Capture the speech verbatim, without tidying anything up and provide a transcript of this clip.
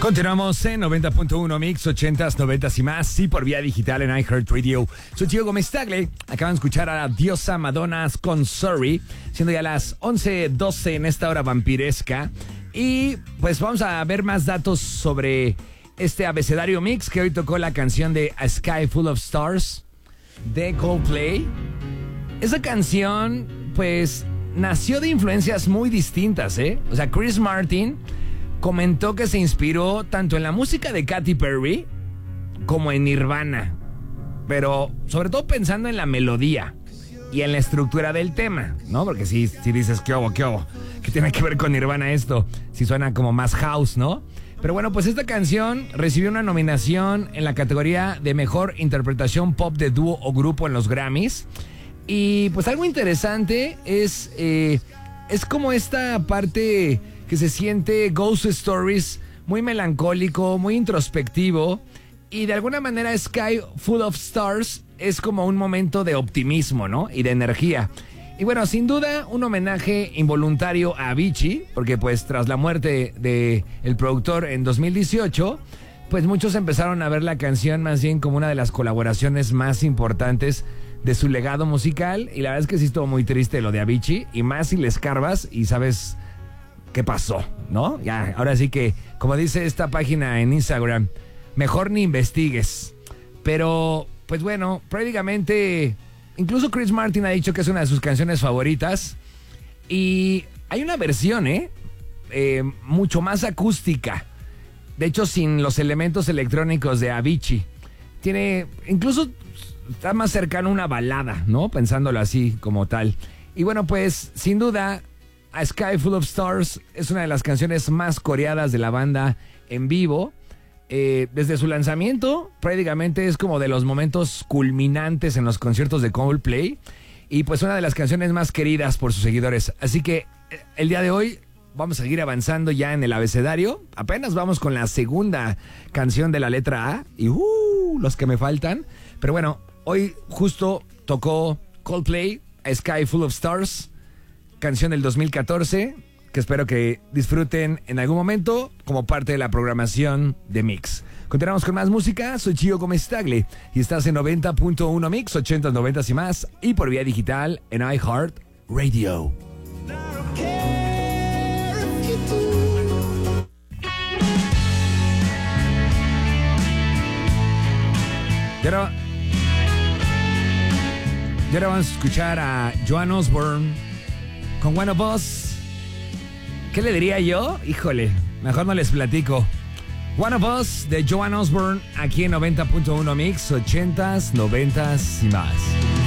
Continuamos en noventa punto uno Mix, ochentas, noventas y más, sí, por vía digital en iHeartRadio. Soy Gio Gómez Tagle. Acaban de escuchar a la diosa Madonna con Sorry, siendo ya las once doce en esta hora vampiresca. Y pues vamos a ver más datos sobre este abecedario mix que hoy tocó la canción de A Sky Full of Stars de Coldplay. Esa canción, pues, nació de influencias muy distintas, ¿eh? O sea, Chris Martin comentó que se inspiró tanto en la música de Katy Perry como en Nirvana, pero sobre todo pensando en la melodía y en la estructura del tema, ¿no? Porque si, si dices, ¿qué hubo, qué hubo? ¿Qué tiene que ver con Nirvana esto? Si suena como más house, ¿no? Pero bueno, pues esta canción recibió una nominación en la categoría de Mejor Interpretación Pop de Dúo o Grupo en los Grammys. Y pues algo interesante es, eh, es como esta parte que se siente Ghost Stories, muy melancólico, muy introspectivo, y de alguna manera Sky Full of Stars es como un momento de optimismo, ¿no? Y de energía. Y bueno, sin duda un homenaje involuntario a Avicii, porque pues tras la muerte de el productor en dos mil dieciocho, pues muchos empezaron a ver la canción más bien como una de las colaboraciones más importantes de su legado musical, y la verdad es que sí estuvo muy triste lo de Avicii, y más si le escarbas y sabes qué pasó, ¿no? Ya, ahora sí que, como dice esta página en Instagram, mejor ni investigues. Pero, pues bueno, prácticamente, incluso Chris Martin ha dicho que es una de sus canciones favoritas. Y hay una versión, ¿eh? eh mucho más acústica. De hecho, sin los elementos electrónicos de Avicii. Tiene, incluso está más cercano a una balada, ¿no? Pensándolo así como tal. Y bueno, pues, sin duda, A Sky Full of Stars es una de las canciones más coreadas de la banda en vivo. Eh, desde su lanzamiento, prácticamente es como de los momentos culminantes en los conciertos de Coldplay. Y pues una de las canciones más queridas por sus seguidores. Así que el día de hoy vamos a seguir avanzando ya en el abecedario. Apenas vamos con la segunda canción de la letra A. Y uh, los que me faltan. Pero bueno, hoy justo tocó Coldplay, A Sky Full of Stars, canción del dos mil catorce, que espero que disfruten en algún momento como parte de la programación de Mix. Continuamos con más música. Soy Gio Gómez Tagle y estás en noventa punto uno Mix, ochentas, noventas y más, y por vía digital en iHeartRadio. Y ahora, y ahora vamos a escuchar a Joan Osborne con One of Us. ¿Qué le diría yo? Híjole, mejor no les platico. One of Us de Joan Osborne aquí en noventa punto uno Mix, ochentas, noventas y más.